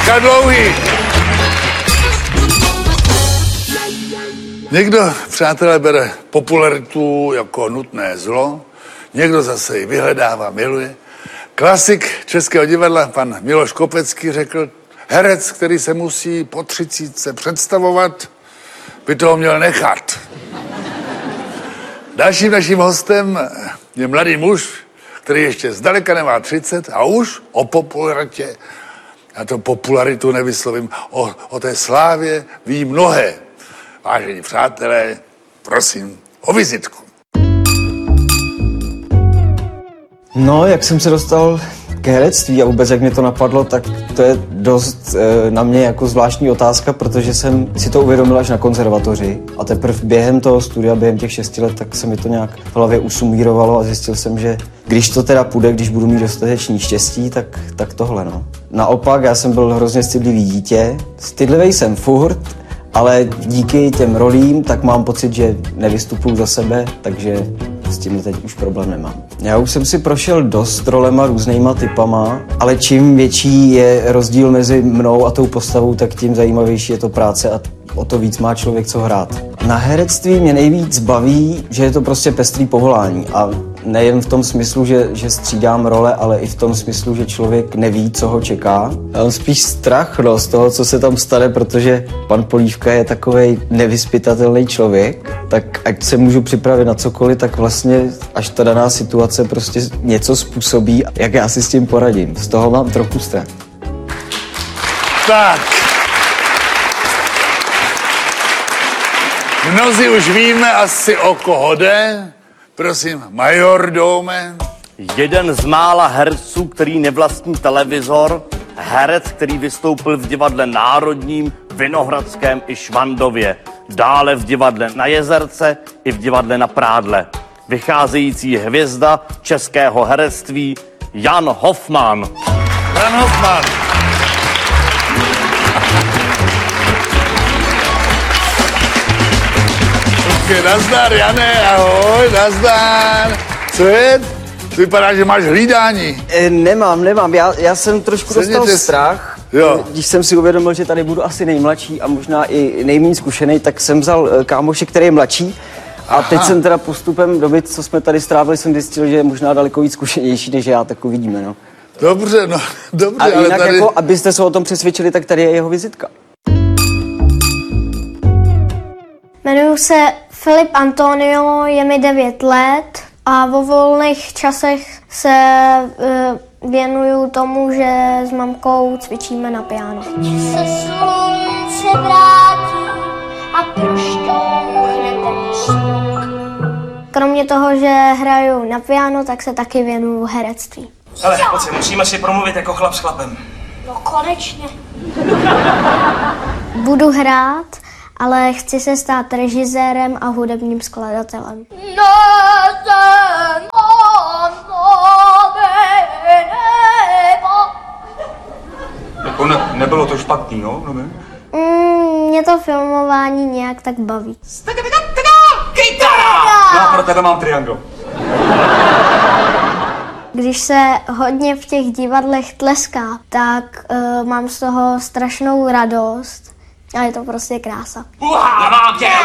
Jirka Dlouhý. Někdo, přátelé, bere popularitu jako nutné zlo, někdo zase ji vyhledává, miluje. Klasik českého divadla, pan Miloš Kopecký, řekl, herec, který se musí po třicítce představovat, by toho měl nechat. Dalším naším hostem je mladý muž, který ještě zdaleka nemá třicet a už o popularitě, já to popularitu nevyslovím, o, o té slávě ví mnohé. Vážení přátelé, prosím o vizitku. No, jak jsem se dostal k herectví a vůbec jak mě to napadlo, tak to je dost e, na mě jako zvláštní otázka, protože jsem si to uvědomil až na konzervatoři a teprve během toho studia, během těch šesti let, tak se mi to nějak v hlavě usumírovalo a zjistil jsem, že když to teda půjde, když budu mít dostatečný štěstí, tak, tak tohle, no. Naopak, já jsem byl hrozně stydlivý dítě, stydlivý jsem furt, ale díky těm rolím, tak mám pocit, že nevystupuju za sebe, takže s tím teď už problém nemám. Já už jsem si prošel dost rolema různýma typama, ale čím větší je rozdíl mezi mnou a tou postavou, tak tím zajímavější je to práce a o to víc má člověk co hrát. Na herectví mě nejvíc baví, že je to prostě pestrý povolání a nejen v tom smyslu, že, že střídám role, ale i v tom smyslu, že člověk neví, co ho čeká. Já mám spíš strach no, z toho, co se tam stane, protože pan Polívka je takovej nevyzpytatelný člověk, tak ať se můžu připravit na cokoliv, tak vlastně až ta daná situace prostě něco způsobí, jak já si s tím poradím. Z toho mám trochu strach. Tak. Mnozí už víme asi, o koho jde. Prosím, majordome. Jeden z mála herců, který nevlastní televizor, herec, který vystoupil v divadle Národním, Vinohradském i Švandově, dále v divadle na Jezerce i v divadle na Prádle. Vycházející hvězda českého herectví Jan Hofmann. Jan Hofmann. Nazdar, Jane, ahoj, nazdar. Co je? To vypadá, že máš hlídání. E, nemám, nemám. Já, já jsem trošku Sedněte dostal si. strach. Jo. Když jsem si uvědomil, že tady budu asi nejmladší a možná i nejméně zkušený, tak jsem vzal e, kámoše, který je mladší. A teď jsem teda postupem doby, co jsme tady strávili, jsem zjistil, že je možná daleko víc zkušenější než já, tak uvidíme, no. Dobře, no, dobře, A ale jinak tady... jako, abyste se o tom přesvědčili, tak tady je jeho vizitka. Jmenuji se Filip Antonio, je mi devět let a vo volných časech se e, věnuju tomu, že s mamkou cvičíme na piano. Se slunce vrátí a prošťouchne ten smuk. Kromě toho, že hraju na piano, tak se taky věnuju herectví. Hele, pojď, musíme si promluvit jako chlap s chlapem. No konečně. Budu hrát, ale chci se stát režisérem a hudebním skladatelem. Na zem a nové nebo. Jako ne, nebylo to špatný, no? no ne? Mm, mě to filmování nějak tak baví. Kytara! Já pro tebe mám triangl. Když se hodně v těch divadlech tleská, tak uh, mám z toho strašnou radost a je to prostě krása. Já mám tě!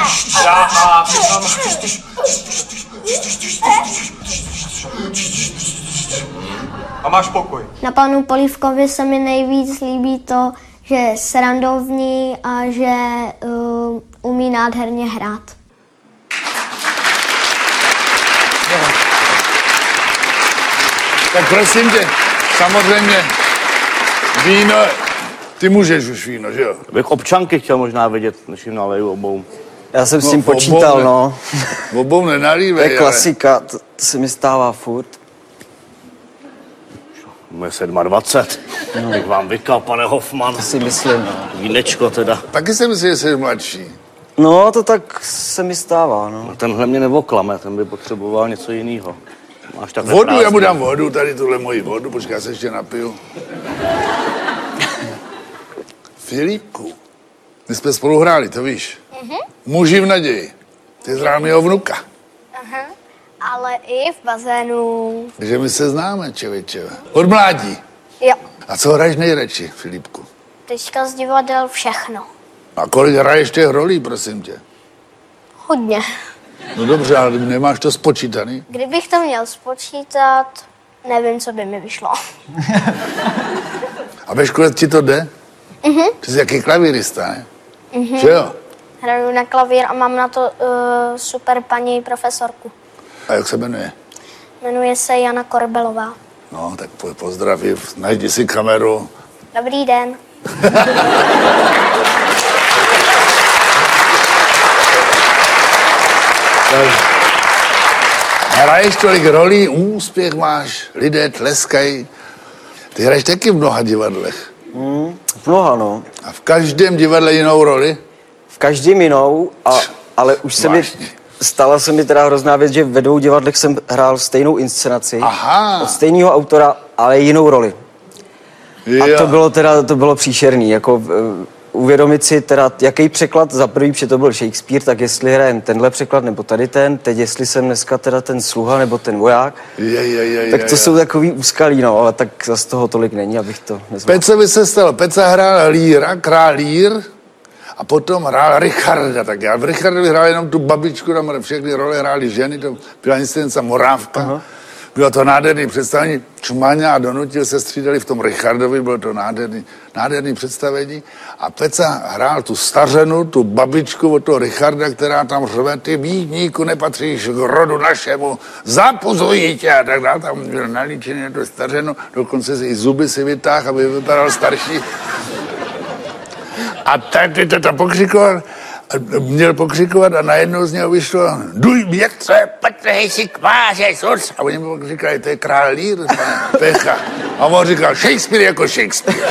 A máš pokoj. Na panu Polívkovi se mi nejvíc líbí to, že je srandovní a že uh, umí nádherně hrát. Tak prosím tě, samozřejmě, víno, ty můžeš už víno, že jo? Bych občanky chtěl možná vidět, než jim naleju obou. Já jsem s No, tím počítal, obou, no. Obou To nenalívej, je klasika, to, to se mi stává furt. Moje dvacet sedm. No. Bych vám vykal, pane Hofmann. To si myslím, no. Vínečko teda. ale taky jsem si, že jsi mladší. No, to tak se mi stává, no. Tenhle mě nevoklame, ten by potřeboval něco jiného. Máš takhle Vodu, prázdný. já mu dám vodu, tady tuhle moji vodu, počkej, já se ještě napiju. Filipku, my jsme spolu hráli, to víš. Mhm. Muži v naději. Ty zhrál mého vnuka. Aha. Ale i v bazénu. Takže my se známe, čevěče. Od mládí. Jo. A co hraješ nejradši, Filipku? teďka z divadel všechno. A kolik hraješ těch rolí, prosím tě? Hodně. No dobře, ale nemáš to spočítaný? Kdybych to měl spočítat, nevím, co by mi vyšlo. A ve škole ti to jde? Mhm. Ty jsi jaký klavírista, ne? Mhm. Že jo? Hraju na klavír a mám na to uh, super paní profesorku. A jak se jmenuje? Jmenuje se Jana Korbelová. No, tak po- pozdraví, najdi si kameru. Dobrý den. Hraješ tolik rolí, úspěch máš, lidé tleskají. Ty hraješ taky v mnoha divadlech. Hmm, v mnoha, no. A v každém divadle jinou roli? V každém jinou, a, ale už se mi, stala se mi teda hrozná věc, že ve dvou divadlech jsem hrál stejnou inscenaci. Aha. Od stejného autora, ale jinou roli. Jo. A to bylo teda, to bylo příšerný, jako uh, uvědomit si teda, jaký překlad, za prvý, protože to byl Shakespeare, tak jestli hrajem tenhle překlad nebo tady ten, teď jestli jsem dneska teda ten sluha nebo ten voják, Je, je, je, tak je, to je. jsou takový úskalí, no, ale tak zase toho tolik není, abych to nezvládl. Pecovi se stalo, Peca hrál Líra, král Lír, a potom hrál Richarda, tak já v Richardovi hrál jenom tu babičku, tam všechny role hrály ženy, to byla inscenace Morávka. Aha. Bylo to nádherný představení, Čumáňa a Donutil se střídali v tom Richardovi, bylo to nádherný, nádherný představení. A Peca hrál tu stařenu, tu babičku od toho Richarda, která tam řve, ty bídníku nepatříš k rodu našemu, zapuzují tě a tak dále. Tam byl nalíčený na tu stařenu, dokonce si i zuby si vytáhl, aby vypadal starší. A tady to tam pokřikoval, měl pokřikovat a najednou z něho vyšlo duj větře, patrhej si kváře, sus. A oni mu říkali, to je král Lír, pane Pecha. A on říkal, Shakespeare jako Shakespeare.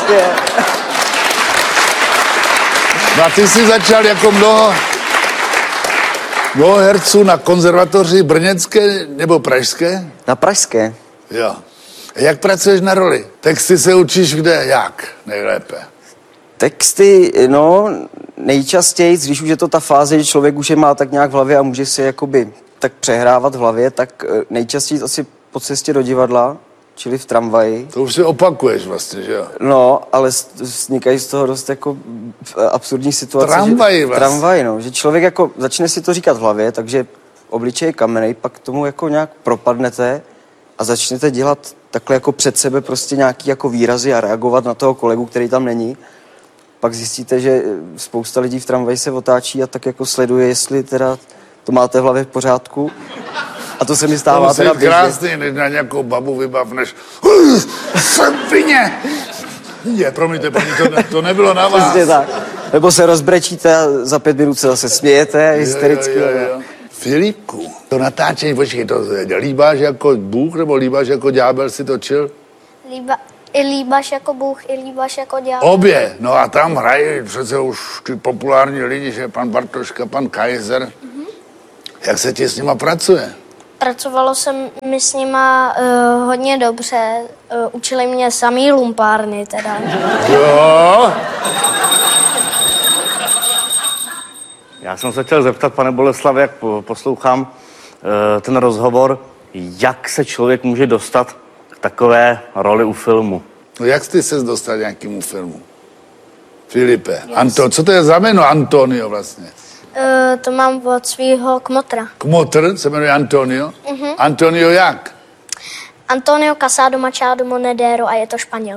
No a ty jsi začal jako mnoho, mnoho herců na konzervatoři brněnské nebo pražské? Na pražské. Jo. A jak pracuješ na roli? Texty se učíš kde, jak nejlépe? Texty, no, nejčastěji, když už je to ta fáze, že člověk už je má tak nějak v hlavě a může si jakoby tak přehrávat v hlavě, tak nejčastěji asi po cestě do divadla, čili v tramvaji. To už si opakuješ vlastně, že jo? No, ale vznikají z toho dost jako absurdní situace. Tramvaj že, vlastně. Tramvaj, no, že člověk jako začne si to říkat v hlavě, takže obličej je kamenej, pak tomu jako nějak propadnete a začnete dělat takhle jako před sebe prostě nějaký jako výrazy a reagovat na toho kolegu, který tam není. Pak zjistíte, že spousta lidí v tramvaji se otáčí a tak jako sleduje, jestli teda to máte v hlavě v pořádku. A to se mi stává to teda běžně. Krásný, než na nějakou babu vybavneš. Jsem vině! Je, promiňte, paní, to, ne, to nebylo na vás. Přesně tak. Nebo se rozbrečíte a za pět minut se zase smějete hystericky. Jo, jo, jo, jo. Filipku, to natáčení, počkej, to líbáš jako Bůh nebo líbáš jako ďábel si točil? Líba, I líbáš jako Bůh, i líbáš jako ďábel. Obě, no a tam hrají přece už ty populární lidi, že pan Bartoška, pan Kaiser. Mm-hmm. Jak se ti s nima pracuje? Pracovalo se mi s nima uh, hodně dobře. Uh, učili mě samý lumpárny teda. Jo? Já jsem se chtěl zeptat, pane Boleslave, jak poslouchám uh, ten rozhovor, jak se člověk může dostat k takové roli u filmu? No jak jsi se dostal nějakému filmu? Filipe, Anto, co to je za jméno Antonio vlastně? Uh, to mám od svého kmotra. Kmotr se jmenuje Antonio? Mhm. Antonio jak? Antonio Casado Machado Monedero a je to Španěl.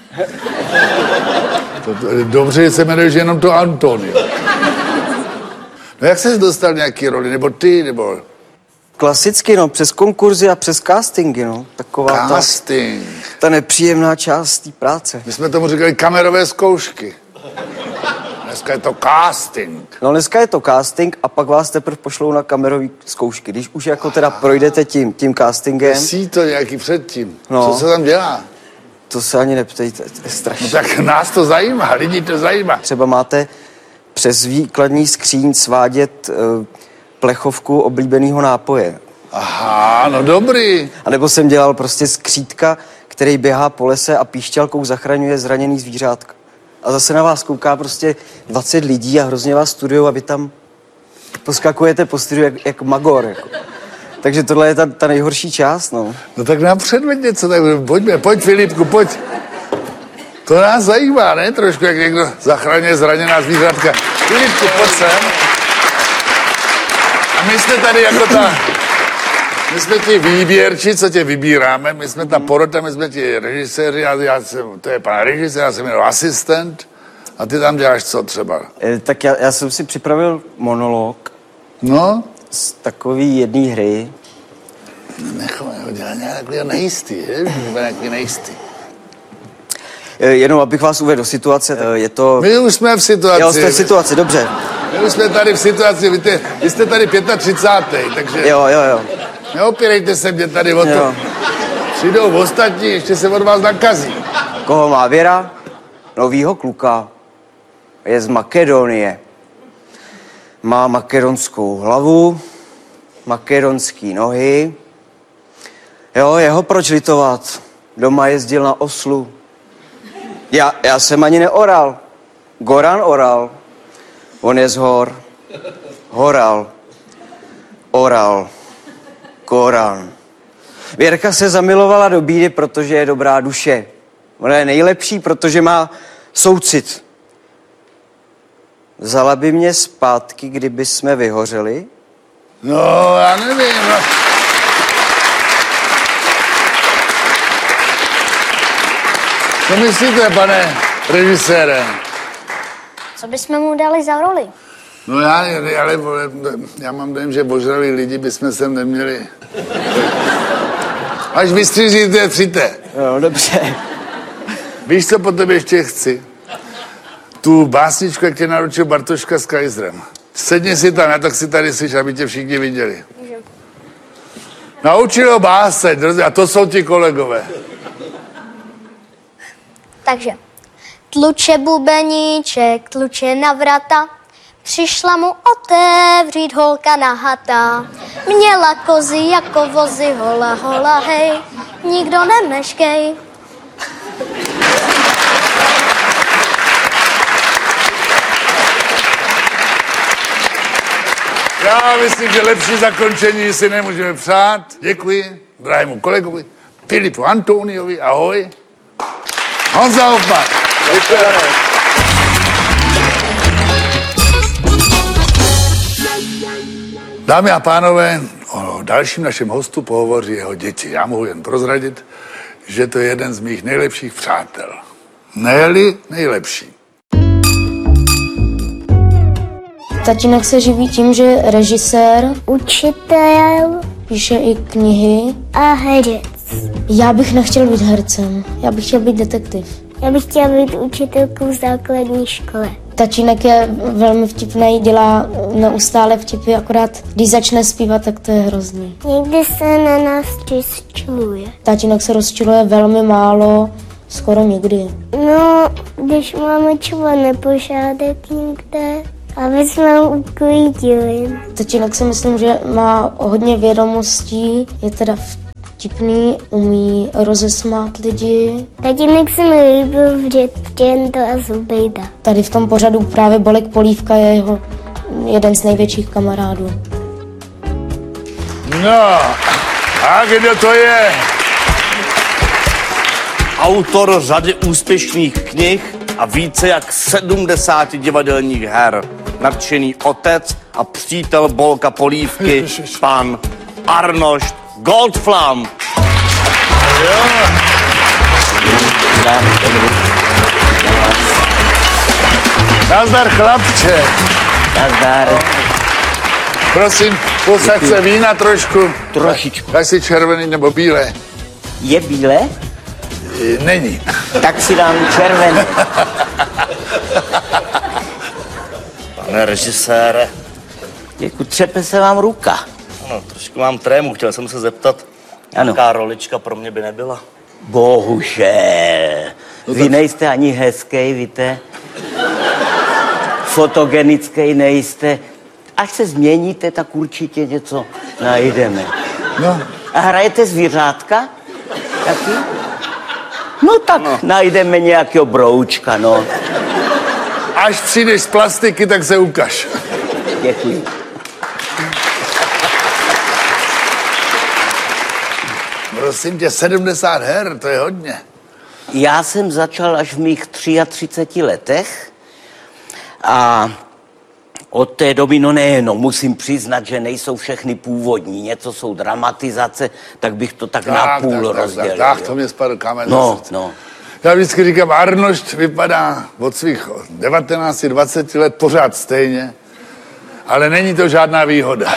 To, to, dobře se jmenuješ jenom to Antonio. No jak jsi dostal nějaký roli, nebo ty, nebo... Klasicky, no, přes konkurzy a přes castingy, no. Taková Casting. Ta, ta nepříjemná část té práce. My jsme tomu říkali kamerové zkoušky. Dneska je to casting. No dneska je to casting a pak vás teprve pošlou na kamerové zkoušky. Když už jako teda projdete tím, tím castingem... Jsi to nějaký předtím. No. Co se tam dělá? To se ani neptejte, to je strašné. No tak nás to zajímá, lidi to zajímá. Třeba máte přes výkladní skříň svádět uh, plechovku oblíbeného nápoje. Aha, no dobrý. A nebo jsem dělal prostě skřítka, který běhá po lese a píšťalkou zachraňuje zraněný zvířátka. A zase na vás kouká prostě dvacet lidí a hrozně vás studujou a vy tam poskakujete po studiu jak, jak magor. Jako. Takže tohle je ta, ta nejhorší část, no. No tak nám předveď něco, tak pojďme, pojď Filipku, pojď. To nás zajímá, ne? Trošku, jak někdo zachraňuje zraněná zvířatka. Filipku, pojď sem. A my jsme tady jako ta... My jsme ti výběrči, co tě vybíráme, my jsme ta porota, my jsme ti režiséři, já, já jsem, to je pan režisér, já jsem jenom asistent. A ty tam děláš co třeba? E, tak já, já jsem si připravil monolog. No? Z takový jedné hry. Nechme ho dělat nějaký nejistý, že? Nějaký nejistý. E, jenom abych vás uvedl do situace, e, je to... My už jsme v situaci. Jo, jste v situaci, dobře. My už jsme tady v situaci, víte, vy jste tady třicátý pátý takže... Jo, jo, jo. Neopírejte se mě tady o to. Jo. Přijdou ostatní, ještě se od vás nakazí. Koho má Věra? Novýho kluka. Je z Makedonie. Má makedonskou hlavu, makedonský nohy. Jo, jeho proč litovat? Doma jezdil na oslu. Já, já jsem ani neoral. Goran oral. On je z hor. Horal. Oral. Koran. Věrka se zamilovala do bídy, protože je dobrá duše. Ona je nejlepší, protože má soucit. Vzala by mě zpátky, kdyby jsme vyhořeli? No, já nevím. No. Co myslíte, pane režisére? Co bychom mu dali za roli? No já, ale já mám dojem, že božralí lidi bychom sem neměli. Až vystřížíte, přijďte. No, dobře. Víš, co po tebe ještě chci? Tu básničku, jak tě naručil Bartoška s Kajzrem. Sedni si tam, já tak si tady slyš, aby tě všichni viděli. Naučil ho báseň, a to jsou ti kolegové. Takže. Tluče bubeníček, tluče na vrata, přišla mu otevřít holka nahatá. Měla kozy jako vozy, hola, hola, hej, nikdo nemeškej. Já myslím, že lepší zakončení si nemůžeme přát. Děkuji drahému kolegovi Filipu Antoniovi, ahoj. Honza Hoffman. Děkuji. Dámy a pánové, o dalším našem hostu pohovoří jeho děti. Já mohu jen prozradit, že to je jeden z mých nejlepších přátel. Ne-li nejlepší. Tatínek se živí tím, že je režisér, učitel, píše i knihy a herec. Já bych nechtěl být hercem, já bych chtěl být detektiv. Já bych chtěla být učitelkou v základní škole. Tatínek je velmi vtipný, dělá neustále vtipy, akorát když začne zpívat, tak to je hrozný. Někdy se na nás rozčiluje. Tatínek se rozčiluje velmi málo, skoro nikdy. No, když máme třeba nepořádek někde, aby jsme ho uklidili. Tatínek si myslím, že má hodně vědomostí, je teda vtipný, umí rozesmát lidi. Tatínek se mi líbil v Dětě a Zubejda. Tady v tom pořadu právě Bolek Polívka je jeho jeden z největších kamarádů. No, a kdo to je? Autor řady úspěšných knih a více jak sedmdesáti divadelních her. Nadšený otec a přítel Bolka Polívky, pan Arnošt Goldflam. Nazdar, chlapče. Nazdar. Prosím, posaď se vína trošku. Trošičku. Daj si červený nebo bílé. Je bílé? Není. Tak si dám červené. Pane režisére. Děkuji, třepe se vám ruka. Ano, trošku mám trému, chtěl jsem se zeptat, ano. Jaká rolička pro mě by nebyla? Bohužel. Vy nejste ani hezký, víte? Fotogenický nejste. Až se změníte, tak určitě něco najdeme. No. A hrajete zvířátka? Taky? No tak no. Najdeme nějakého broučka, no. Až přijdeš z plastiky, tak se ukaž. Děkuji. Prosím tě, sedmdesát her, to je hodně. Já jsem začal až v mých třiatřiceti letech a od té doby, no nejenom, musím přiznat, že nejsou všechny původní, něco jsou dramatizace, tak bych to tak, tak na půl tak, rozdělil. Tak, tak, tak, to mě spadl kámen no, na srdce. no. Já vždycky říkám, Arnošt vypadá od svých devatenáct dvacet let pořád stejně, ale není to žádná výhoda.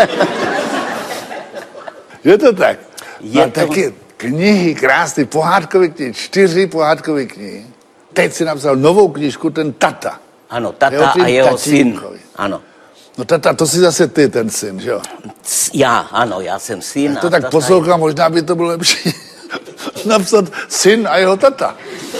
Je to tak? Je a to... taky knihy, krásné, pohádkové knihy, čtyři pohádkové knihy. Teď si napsal novou knížku, ten Tata. Ano, Tata a jeho syn. Ano. No Tata, to jsi zase ty, ten syn, že jo? Já, ano, já jsem syn. Já to tak poslouchám, je... možná by to bylo lepší napsat syn a jeho tata.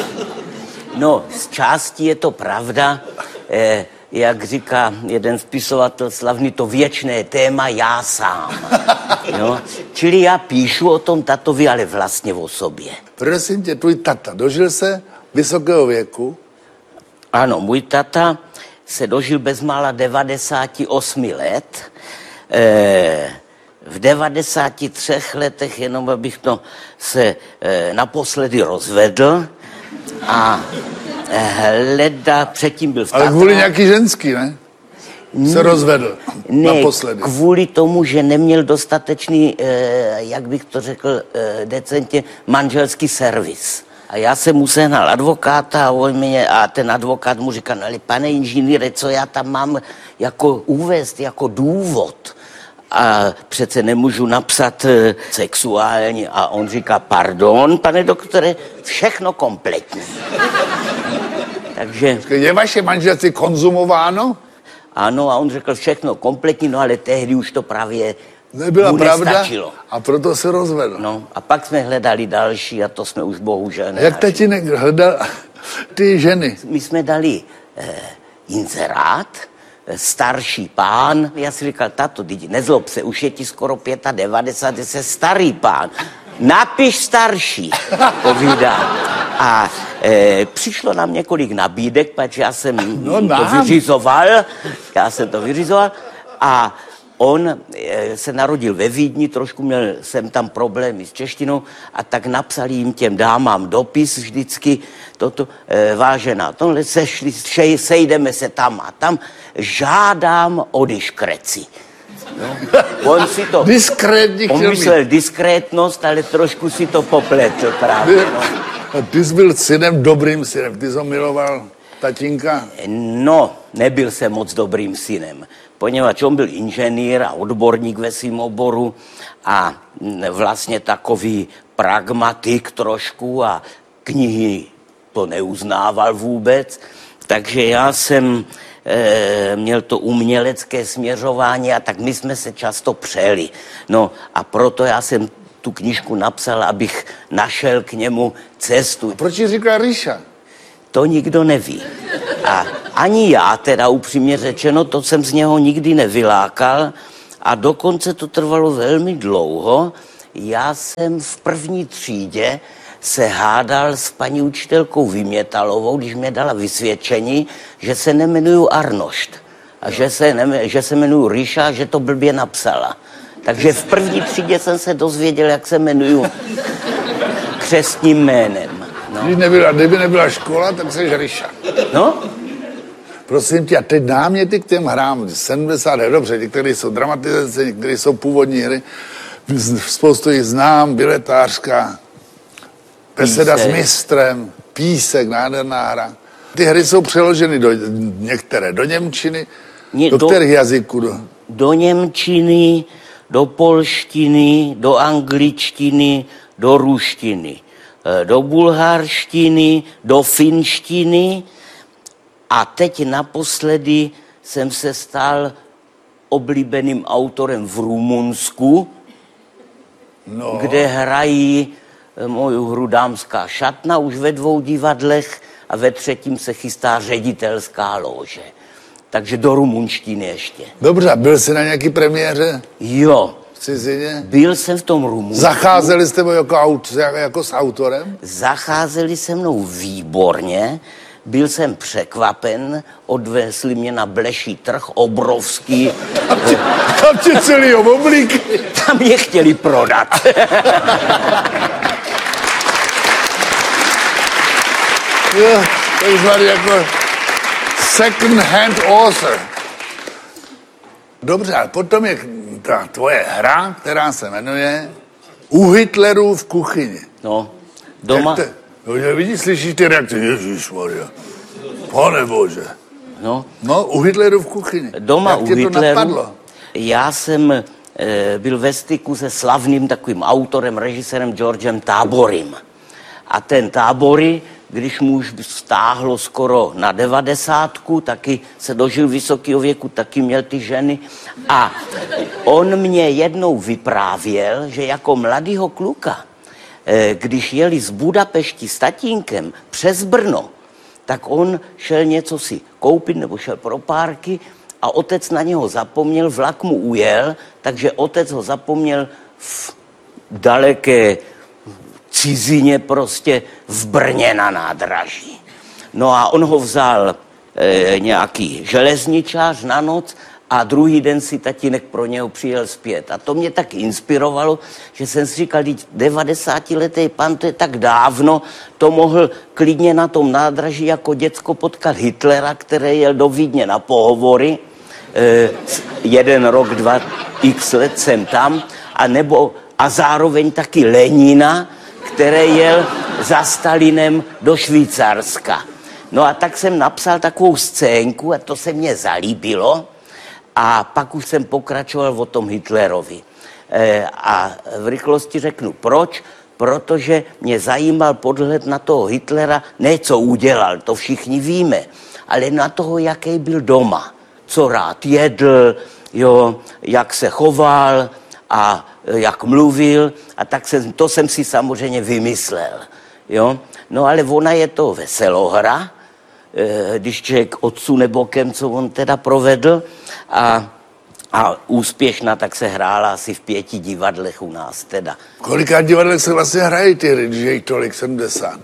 No, z části je to pravda. Eh, jak říká jeden spisovatel slavný, to věčné téma já sám. Jo? Čili já píšu o tom tatovi, ale vlastně o sobě. Prosím tě, tvůj tata dožil se vysokého věku? Ano, můj tata se dožil bezmála devadesáti osmi let. E, v devadesáti třech letech, jenom abych to se e, naposledy rozvedl a hleda, předtím byl v Ale kvůli nějaký ženský, ne? Se rozvedl ne, naposledy. Kvůli tomu, že neměl dostatečný, e, jak bych to řekl, e, decentně, manželský servis. A já jsem mu sehnal advokáta a, on mě, a ten advokát mu říká, no ale pane inženýre, co já tam mám jako uvést, jako důvod? A přece nemůžu napsat e, sexuální. A on říká, pardon, pane doktore, všechno kompletní. Takže... Je vaše manželství konzumováno? Ano, a on řekl všechno kompletní, no ale tehdy už to právě nebyla mu pravda nestačilo. A proto se rozvedl. No a pak jsme hledali další a to jsme už bohužel nenašli. Jak tatínek hledal ty ženy? My jsme dali eh, inzerát, eh, starší pán. Já si říkal, tato, nezlob se, už je ti skoro devadesát pět, jsi starý pán. Napiš starší, povídá. A e, přišlo nám několik nabídek, protože já jsem no, to vyřizoval, já jsem to vyřizoval a on e, se narodil ve Vídni, trošku měl jsem tam problémy s češtinou a tak napsali jim těm dámám dopis vždycky, toto, e, vážená, tohle sešli, šej, sejdeme se tam a tam, žádám o diskreci. No. On si to... Diskrétní On myslel diskrétnost, ale trošku si to popletl právě. No. A ty jsi byl synem, dobrým synem, ty jsi ho miloval tatínka? No, nebyl jsem moc dobrým synem, poněvadž on byl inženýr a odborník ve svým oboru a vlastně takový pragmatik trošku a knihy to neuznával vůbec, takže já jsem e, měl to umělecké směřování a tak my jsme se často přeli. No a proto já jsem tu knížku napsal, abych našel k němu cestu. Proč ji říká Ríša? To nikdo neví. A ani já, teda upřímně řečeno, to jsem z něho nikdy nevylákal a dokonce to trvalo velmi dlouho. Já jsem v první třídě se hádal s paní učitelkou Vymětalovou, když mě dala vysvědčení, že se nemenuju Arnošt a že se, ne, že se jmenuju Ríša a že to blbě napsala. Takže v první třídě jsem se dozvěděl, jak se jmenuju křestním jménem. No. Když nebyla, kdyby nebyla škola, tak jsi Ríša. No? Prosím tě, a teď náměty k těm hrám, sedmdesát, dobře, některé jsou dramatizace, některé jsou původní hry, spoustu jich znám, biletářka, beseda s mistrem, Písek, nádherná hra. Ty hry jsou přeloženy do některé, do němčiny, Ně, do, do kterých jazyků? Do... do němčiny, do polštiny, do angličtiny, do ruštiny, do bulharštiny, do finštiny a teď naposledy jsem se stal oblíbeným autorem v Rumunsku, no. Kde hrají moju hru Dámská šatna už ve dvou divadlech a ve třetím se chystá Ředitelská lóže. Takže do rumunštiny ještě. Dobře, byl jsi na nějaký premiéře? Jo. V cizině? Byl jsem v tom Rumunsku. Zacházeli s tebou jako, aut, jako s autorem? Zacházeli se mnou výborně. Byl jsem překvapen, odvezli mě na Bleší trh, obrovský. Tam tě celý oblík. Tam je chtěli prodat. Jo, takzvaný jako second hand author. Dobře, a potom je ta tvoje hra, která se jmenuje U Hitlerů v kuchyni. No, doma... Te, no, vidíš, slyšíš ty reakce, ježišmarja, pane bože. No, no, U Hitlerů v kuchyni. Doma Jak u tě to Hitleru, napadlo? Já jsem e, byl ve styku se slavným takovým autorem, režisérem Georgem Táborym. A ten Tábory, když mu už stáhlo skoro na devadesátku, taky se dožil vysokého věku, taky měl ty ženy. A on mě jednou vyprávěl, že jako mladýho kluka, e, když jeli z Budapešti s tatínkem přes Brno, tak on šel něco si koupit nebo šel pro párky a otec na něho zapomněl, vlak mu ujel, takže otec ho zapomněl v daleké cizině, prostě v Brně na nádraží. No a on ho vzal e, nějaký železničář na noc a druhý den si tatínek pro něho přijel zpět. A to mě tak inspirovalo, že jsem si říkal, teď devadesátiletý pan, to je tak dávno, to mohl klidně na tom nádraží jako děcko potkat Hitlera, který jel do Vídně na pohovory, e, jeden rok, dva, x let jsem tam, a nebo a zároveň taky Lenina, který jel za Stalinem do Švýcarska. No a tak jsem napsal takovou scénku a to se mně zalíbilo a pak už jsem pokračoval o tom Hitlerovi. E, a v rychlosti řeknu proč, protože mě zajímal podhled na toho Hitlera, ne co udělal, to všichni víme, ale na toho, jaký byl doma, co rád jedl, jo, jak se choval a jak mluvil, a tak jsem, to jsem si samozřejmě vymyslel, jo. No ale ona je to veselohra, e, když člověk odsune bokem, co on teda provedl, a, a úspěšná, tak se hrála asi v pěti divadlech u nás teda. Kolikrát divadlech se vlastně hrají ty hry, když je jich tolik, sedmdesát?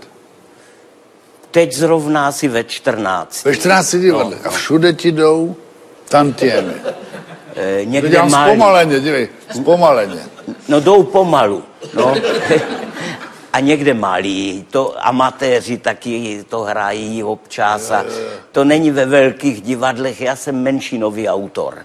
Teď zrovna asi ve čtrnácti. Ve čtrnácti divadlech. No. A všude ti jdou tantiemy. E, někde dělám malý. Zpomaleně, dívej, zpomaleně. No jdou pomalu, no. A někde malí, to amatéři taky to hrají občas a to není ve velkých divadlech, já jsem menšinový autor.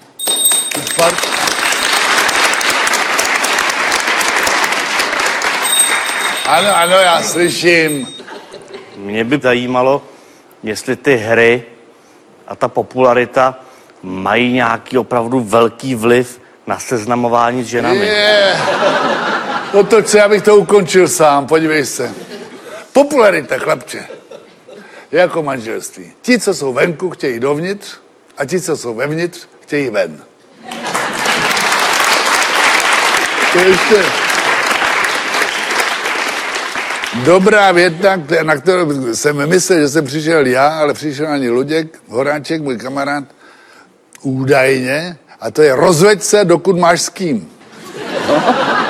Ano, ano, já slyším. Mě by zajímalo, jestli ty hry a ta popularita mají nějaký opravdu velký vliv na seznamování s ženami. Yeah. No to chci, abych to ukončil sám, podívej se. Popularita, chlapče, je jako manželství. Ti, co jsou venku, chtějí dovnitř a ti, co jsou vevnitř, chtějí ven. To ještě dobrá věta, na kterou jsem myslel, že jsem přišel já, ale přišel ani Luděk Horáček, můj kamarád, údajně, a to je rozveď se, dokud máš s kým.